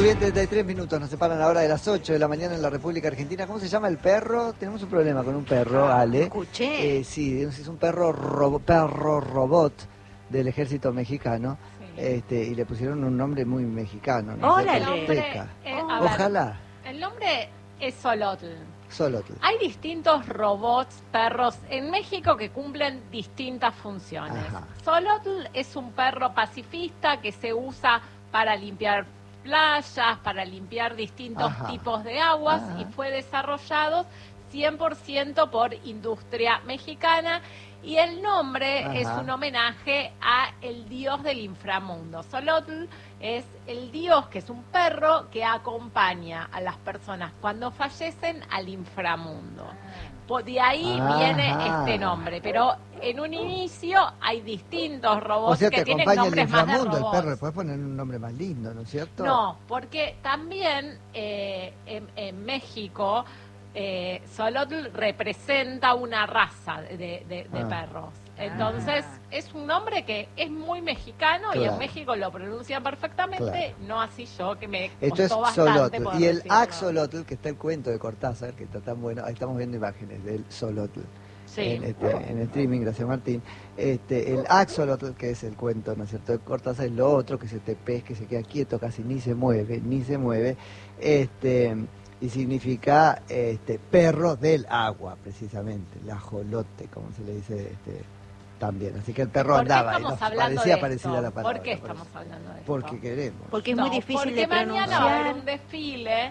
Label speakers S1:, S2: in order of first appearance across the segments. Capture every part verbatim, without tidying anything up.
S1: bien, treinta y tres minutos, nos separan ahora de las ocho de la mañana en la República Argentina. ¿Cómo se llama el perro? Tenemos un problema con un perro,
S2: ah,
S1: Ale.
S2: Escuché.
S1: Eh, sí, es un perro, robo, perro robot del ejército mexicano. Sí. Este, y le pusieron un nombre muy mexicano, ¿no?
S2: ¡Órale!
S3: Eh,
S1: oh. Ojalá.
S3: Ver, el nombre es Xolotl.
S1: Xolotl.
S3: Hay distintos robots, perros en México que cumplen distintas funciones. Ajá. Xolotl es un perro pacifista que se usa para limpiar playas, para limpiar distintos Ajá. tipos de aguas Ajá. y fue desarrollado cien por ciento por industria mexicana y el nombre Ajá. es un homenaje a el dios del inframundo. Xolotl es el dios que es un perro que acompaña a las personas cuando fallecen al inframundo. De ahí Ajá. viene este nombre, pero en un inicio hay distintos robots
S1: o sea,
S3: que tienen
S1: nombres
S3: el
S1: inframundo,
S3: más de robots.
S1: El perro le puedes poner un nombre más lindo, ¿no es cierto?
S3: No, porque también eh, en, en México eh, Xolotl representa una raza de, de, de ah. perros. Entonces, ah. es un nombre que es muy mexicano claro. y en México lo pronuncian perfectamente, claro. no así yo, que me
S1: Esto
S3: costó
S1: es
S3: bastante
S1: Xolotl. Y el Axolotl, que está el cuento de Cortázar, que está tan bueno, ahí estamos viendo imágenes del Xolotl. Sí. En, este, en el streaming, gracias Martín. Este, el Axolotl, que es el cuento, ¿no es cierto?, de Cortázar, es lo otro, que se te pez, que se queda quieto, casi ni se mueve, ni se mueve, este, y significa este, perro del agua, precisamente, el ajolote, como se le dice este, también. Así que el perro andaba y nos parecía parecida a la palabra.
S3: ¿Por qué estamos por hablando de esto?
S1: Porque queremos.
S2: Porque es muy no, difícil de pronunciar.
S3: Porque mañana va a haber un desfile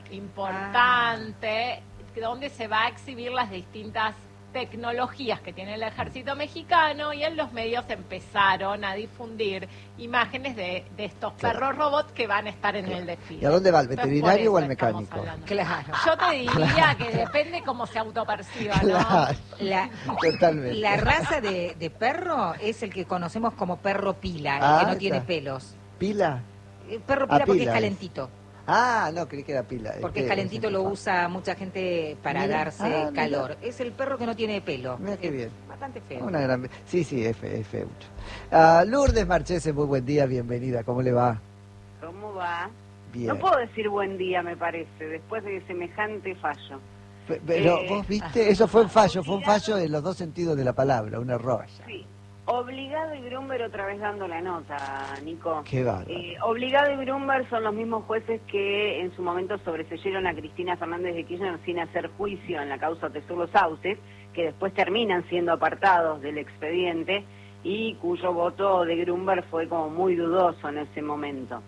S3: importante ah. donde se va a exhibir las distintas tecnologías que tiene el ejército mexicano y en los medios empezaron a difundir imágenes de, de estos claro. perros robots que van a estar en claro. el desfile.
S1: ¿Y a dónde va? ¿El veterinario o el mecánico?
S3: Claro. Yo te diría claro. que depende cómo se autoperciba, ¿no?
S2: Claro. La, Totalmente. La raza de, de perro es el que conocemos como perro pila, el ah, que no tiene está. pelos.
S1: ¿Pila?
S2: El perro pila ah, porque pila es calentito.
S1: Ah, no, creí que era pila.
S2: Porque es calentito, lo usa mucha gente para mira, darse ah, calor. Mira. Es el perro que no tiene pelo.
S1: Mira qué
S2: es
S1: bien.
S2: Bastante feo.
S1: Una gran... Sí, sí, es, fe, es feo. Uh, Lourdes Marchese, muy buen día, bienvenida. ¿Cómo le va?
S4: ¿Cómo va?
S1: Bien.
S4: No puedo decir buen día, me parece, después de semejante fallo.
S1: Pero eh, vos viste, eso fue un fallo, fue un fallo en los dos sentidos de la palabra, un error.
S4: Sí. Obligado y Brumber otra vez dando la nota, Nico.
S1: Qué bárbaro.
S4: Eh, Obligado y Brumber son los mismos jueces que en su momento sobreseyeron a Cristina Fernández de Kirchner sin hacer juicio en la causa Tesur Los Sauces, que después terminan siendo apartados del expediente y cuyo voto de Brumber fue como muy dudoso en ese momento.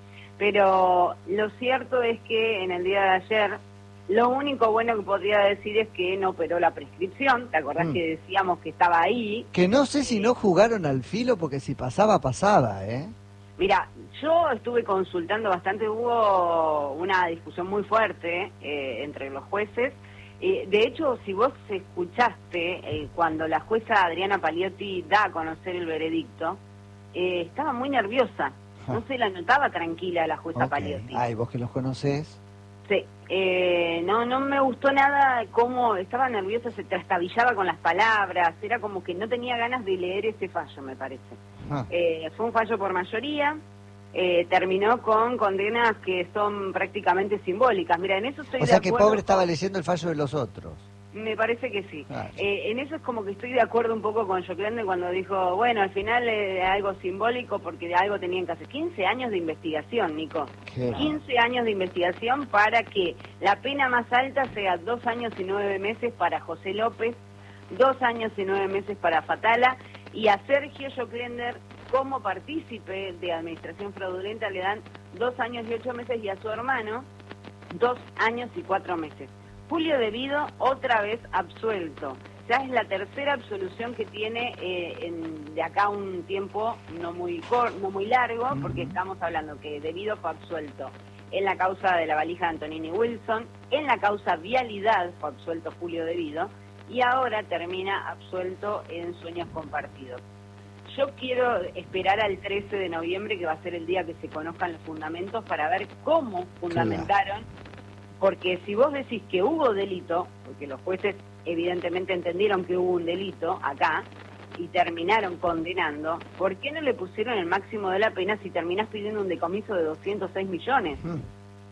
S4: Pero lo cierto es que en el día de ayer lo único bueno que podría decir es que no operó la prescripción. ¿Te acordás mm. que decíamos que estaba ahí?
S1: Que no sé si no jugaron al filo porque si pasaba, pasaba, ¿eh?
S4: Mira, yo estuve consultando bastante, hubo una discusión muy fuerte eh, entre los jueces. Eh, de hecho, si vos escuchaste eh, cuando la jueza Adriana Paliotti da a conocer el veredicto, eh, estaba muy nerviosa. No se la notaba tranquila la jueza okay. Paliotti.
S1: Ay, vos que los conocés.
S4: Sí, eh, no no me gustó nada cómo estaba nerviosa, se trastabillaba con las palabras, era como que no tenía ganas de leer ese fallo, me parece. Ah. Eh, fue un fallo por mayoría, eh, terminó con condenas que son prácticamente simbólicas. Mira, en eso estoy
S1: o
S4: de
S1: sea
S4: acuerdo.
S1: Que pobre estaba leyendo el fallo de los otros.
S4: Me parece que sí.
S1: Claro.
S4: Eh, en eso es como que estoy de acuerdo un poco con Joclende cuando dijo, bueno, al final es eh, algo simbólico porque de algo tenían que hacer. quince años de investigación, Nico.
S1: Qué
S4: quince años de investigación para que la pena más alta sea dos años y nueve meses para José López, dos años y nueve meses para Fatala, y a Sergio Joclender como partícipe de administración fraudulenta le dan dos años y ocho meses y a su hermano dos años y cuatro meses. Julio Devido, otra vez absuelto. Ya es la tercera absolución que tiene eh, en, de acá un tiempo no muy cor, no muy largo, uh-huh. porque estamos hablando que Devido fue absuelto en la causa de la valija de Antonini Wilson, en la causa Vialidad fue absuelto Julio Devido, y ahora termina absuelto en Sueños Compartidos. Yo quiero esperar al trece de noviembre, que va a ser el día que se conozcan los fundamentos, para ver cómo fundamentaron. Porque si vos decís que hubo delito, porque los jueces evidentemente entendieron que hubo un delito acá y terminaron condenando, ¿por qué no le pusieron el máximo de la pena si terminás pidiendo un decomiso de doscientos seis millones?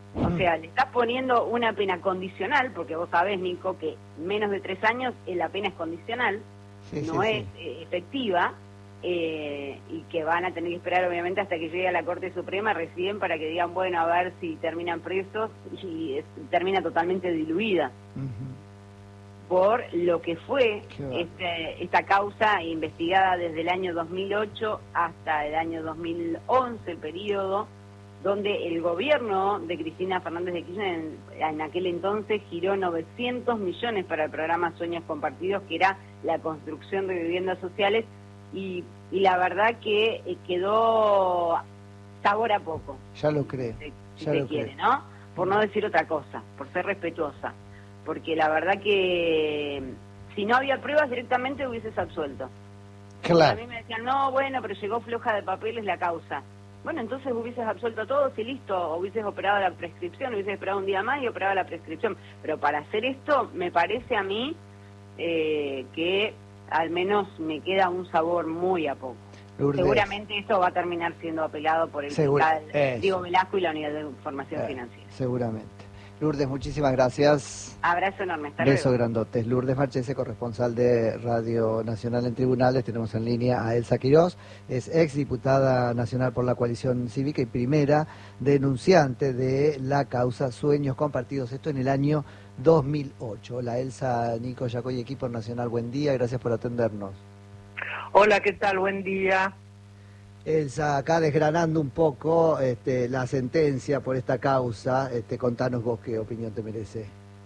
S4: O sea, le estás poniendo una pena condicional, porque vos sabés, Nico, que menos de tres años la pena es condicional, sí, no sí, es sí. Eh, efectiva, eh, y que van a tener que esperar obviamente hasta que llegue a la Corte Suprema recién para que digan, bueno, a ver si terminan presos, y es, termina totalmente diluida. Uh-huh. Por lo que fue este, esta causa investigada desde el año dos mil ocho hasta el año dos mil once, el periodo donde el gobierno de Cristina Fernández de Kirchner en, en aquel entonces giró novecientos millones para el programa Sueños Compartidos, que era la construcción de viviendas sociales, y, y la verdad que eh, quedó sabor a poco.
S1: Ya lo creo.
S4: Si, si
S1: ya
S4: se
S1: lo
S4: quiere,
S1: creo.
S4: ¿no? Por no decir otra cosa, por ser respetuosa. Porque la verdad que si no había pruebas directamente hubieses absuelto.
S1: Claro.
S4: A mí me decían, no, bueno, pero llegó floja de papeles la causa. Bueno, entonces hubieses absuelto a todos y listo, o hubieses operado la prescripción, hubieses esperado un día más y operado la prescripción. Pero para hacer esto, me parece a mí eh, que al menos me queda un sabor muy a poco. Lourdes. Seguramente esto va a terminar siendo apelado por el fiscal Diego Velasco y la Unidad de Información eh, Financiera.
S1: Seguramente. Lourdes, muchísimas gracias.
S4: Abrazo enorme. Hasta
S1: Beso
S4: luego.
S1: grandotes. Lourdes Marchese, corresponsal de Radio Nacional en Tribunales. Tenemos en línea a Elsa Quirós, es ex diputada nacional por la Coalición Cívica y primera denunciante de la causa Sueños Compartidos. Esto en el año dos mil ocho. Hola Elsa, Nico, Yacoy, equipo nacional, buen día, gracias por atendernos.
S5: Hola, ¿qué tal? Buen día.
S1: Elsa, acá desgranando un poco este, la sentencia por esta causa, este, contanos vos qué opinión te merece.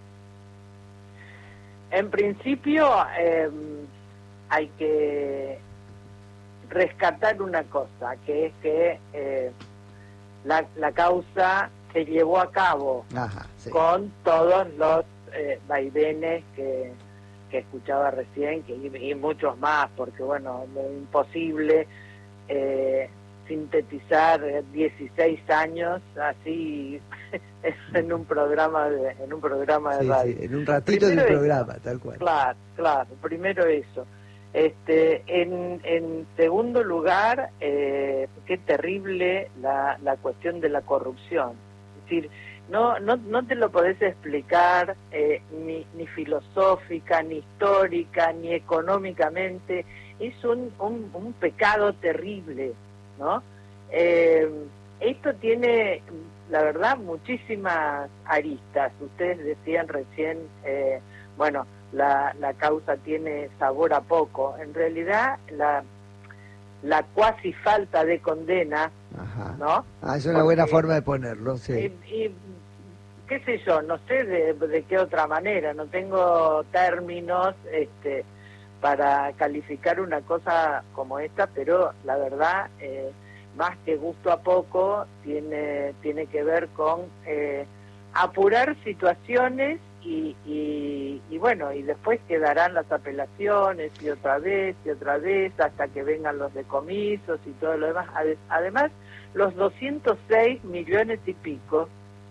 S5: En principio eh, hay que rescatar una cosa, que es que eh, la, la causa se llevó a cabo Ajá, sí. con todos los eh, vaivenes que, que escuchaba recién, que, y, y muchos más, porque bueno, lo imposible... Eh, sintetizar dieciséis años así en un programa de, en un programa de
S1: sí,
S5: radio.
S1: Sí, en un ratito primero de un programa, eso, tal cual.
S5: Claro, claro, primero eso. Este, en, en segundo lugar, eh, qué terrible la, la cuestión de la corrupción. Es decir, no, no, no te lo podés explicar eh, ni, ni filosófica, ni histórica, ni económicamente. Es un, un, un pecado terrible, ¿no? Eh, esto tiene, la verdad, muchísimas aristas. Ustedes decían recién, eh, bueno, la, la causa tiene sabor a poco. En realidad, la, la cuasi falta de condena, Ajá. ¿no?
S1: Ah, es una Porque, buena forma de ponerlo, sí.
S5: Y, y, qué sé yo, no sé de, de qué otra manera, no tengo términos, este... para calificar una cosa como esta, pero la verdad, eh, más que gusto a poco, tiene tiene que ver con eh, apurar situaciones y, y, y bueno, y después quedarán las apelaciones y otra vez y otra vez hasta que vengan los decomisos y todo lo demás. Además, los doscientos seis millones y pico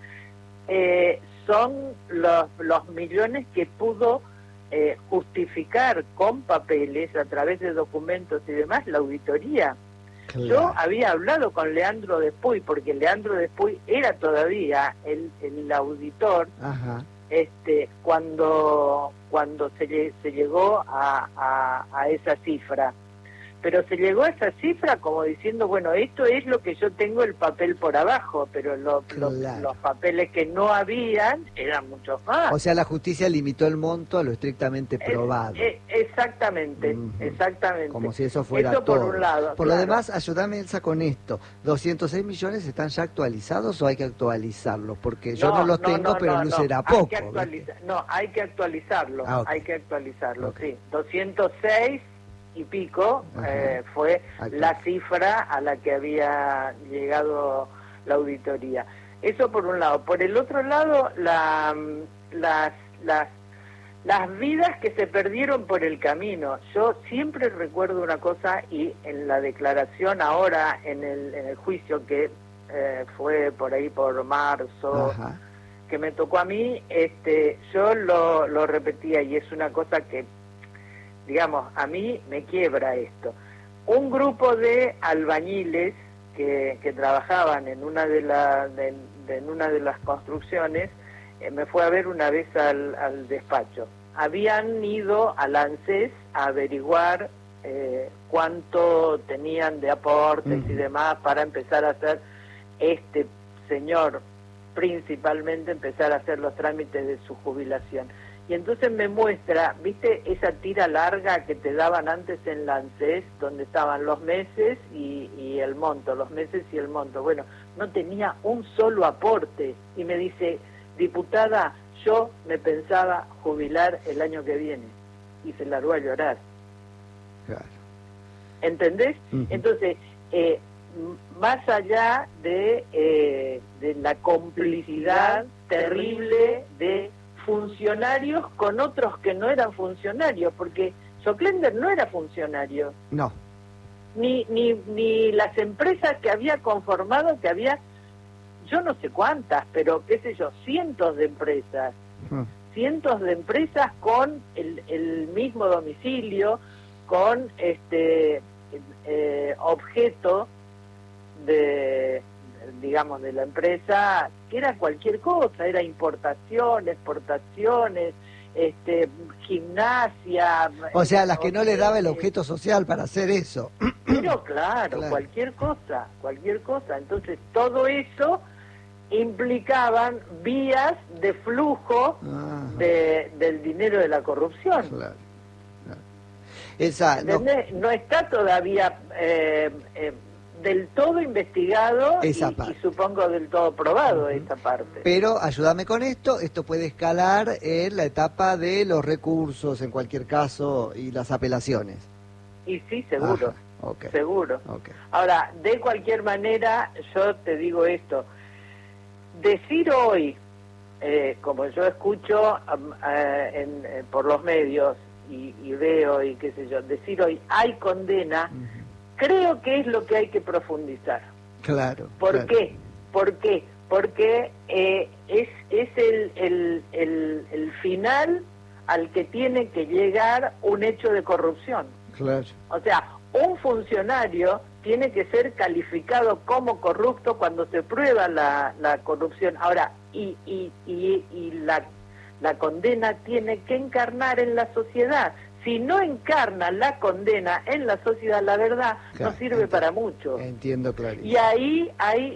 S5: eh, son los, los millones que pudo Eh, justificar con papeles, a través de documentos y demás, la auditoría. Claro. Yo había hablado con Leandro Despuy, porque Leandro Despuy era todavía el, el auditor, Ajá. este cuando cuando se, se llegó a, a, a esa cifra. Pero se llegó a esa cifra como diciendo, bueno, esto es lo que yo tengo el papel por abajo, pero lo, claro. los, los papeles que no habían eran muchos más.
S1: O sea, la justicia limitó el monto a lo estrictamente probado.
S5: Eh, eh, exactamente, uh-huh. exactamente.
S1: Como si eso fuera
S5: eso
S1: todo.
S5: Por un lado.
S1: Por
S5: claro.
S1: lo demás, ayúdame, Elsa, con esto. ¿doscientos seis millones están ya actualizados o hay que actualizarlos? Porque yo no, no los no, tengo, no, pero no, luce era no. poco.
S5: Hay que actualiza- no, hay que actualizarlo, ah, okay. hay que actualizarlo, okay. sí. doscientos seis y pico eh, fue okay. la cifra a la que había llegado la auditoría. Eso por un lado. Por el otro lado, la, las, las, las vidas que se perdieron por el camino. Yo siempre recuerdo una cosa, y en la declaración ahora, en el, en el juicio que eh, fue por ahí por marzo, Ajá. que me tocó a mí, este, yo lo, lo repetía, y es una cosa que digamos, a mí me quiebra esto. Un grupo de albañiles que, que trabajaban en una de, la, de, de en una de las construcciones, eh, me fue a ver una vez al, al despacho. Habían ido al ANSES a averiguar eh, cuánto tenían de aportes uh-huh. y demás para empezar a hacer, este señor principalmente, empezar a hacer los trámites de su jubilación. Y entonces me muestra, ¿viste esa tira larga que te daban antes en la ANSES, donde estaban los meses y, y el monto, los meses y el monto? Bueno, no tenía un solo aporte. Y me dice, diputada, yo me pensaba jubilar el año que viene. Y se largó a llorar.
S1: Claro.
S5: ¿Entendés? Uh-huh. Entonces, eh, más allá de, eh, de la complicidad terrible de funcionarios con otros que no eran funcionarios, porque Soclender no era funcionario.
S1: No.
S5: Ni, ni, ni las empresas que había conformado, que había, yo no sé cuántas, pero qué sé yo, cientos de empresas. Uh-huh. Cientos de empresas con el, el mismo domicilio, con este eh, objeto de, digamos, de la empresa, que era cualquier cosa, era importación, exportaciones, este, gimnasia.
S1: O sea, las que no les daba el objeto social para hacer eso.
S5: Pero claro, claro, cualquier cosa, cualquier cosa. Entonces, todo eso implicaban vías de flujo de, del dinero de la corrupción.
S1: Claro. Esa, no.
S5: no está todavía eh, eh, del todo investigado y, y supongo del todo probado uh-huh. esa parte.
S1: Pero ayúdame con esto, esto puede escalar en la etapa de los recursos en cualquier caso y las apelaciones.
S5: Y sí, seguro,
S1: Ajá, okay.
S5: seguro.
S1: Okay.
S5: Ahora, de cualquier manera, yo te digo esto, decir hoy, eh, como yo escucho um, eh, en, eh, por los medios y, y veo y qué sé yo, decir hoy hay condena, uh-huh. creo que es lo que hay que profundizar.
S1: Claro.
S5: ¿Por
S1: claro.
S5: qué? ¿Por qué? Porque eh, es, es el, el, el, el final al que tiene que llegar un hecho de corrupción.
S1: Claro.
S5: O sea, un funcionario tiene que ser calificado como corrupto cuando se prueba la, la corrupción. Ahora, y, y, y, y la, la condena tiene que encarnar en la sociedad. Si no encarna la condena en la sociedad, la verdad claro, no sirve entiendo, para mucho.
S1: Entiendo, claro.
S5: Y ahí hay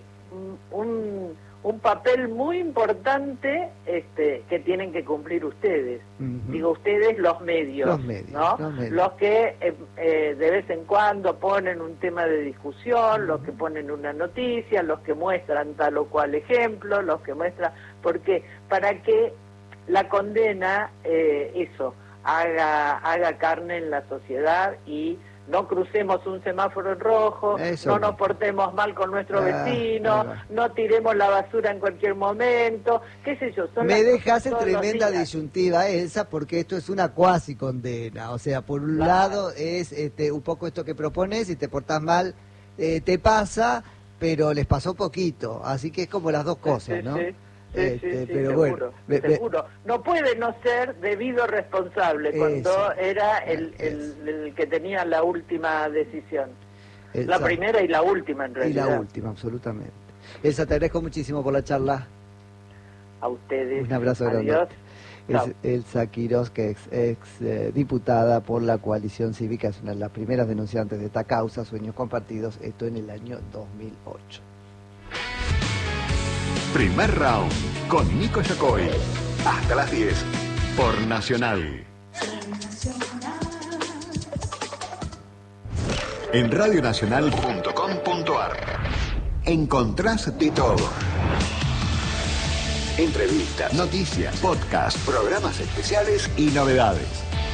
S5: un, un papel muy importante este, que tienen que cumplir ustedes. Uh-huh. Digo ustedes, los medios,
S1: los medios,
S5: ¿no?
S1: Los, medios.
S5: los que eh, eh, de vez en cuando ponen un tema de discusión, uh-huh. los que ponen una noticia, los que muestran tal o cual ejemplo, los que muestran... Porque para que la condena, eh, eso... haga haga carne en la sociedad y no crucemos un semáforo en rojo, Eso. no nos portemos mal con nuestro ah, vecino, no tiremos la basura en cualquier momento, qué sé yo. Son
S1: Me dejas en tremenda disyuntiva esa, porque esto es una cuasi condena, o sea, por un claro. lado es este, un poco esto que propones, si te portás mal eh, te pasa, pero les pasó poquito, así que es como las dos cosas,
S5: sí,
S1: ¿no?
S5: Sí. Sí,
S1: Este,
S5: sí, sí,
S1: pero
S5: seguro,
S1: bueno,
S5: seguro. No puede no ser debido responsable cuando eso, era el, el, el que tenía la última decisión. Exacto. La primera y la última, en realidad.
S1: Y la última, absolutamente. Elsa, te agradezco muchísimo por la charla.
S5: A ustedes.
S1: Un abrazo grande.
S5: Adiós.
S1: Es Elsa Quiroz, que es ex eh, diputada por la Coalición Cívica, es una de las primeras denunciantes de esta causa, Sueños Compartidos, esto en el año dos mil ocho.
S6: Primer round con Nico Yacoy. Hasta las diez por Nacional. En radio nacional punto com punto ar encontrás de todo. Entrevistas, noticias, podcasts, programas especiales y novedades.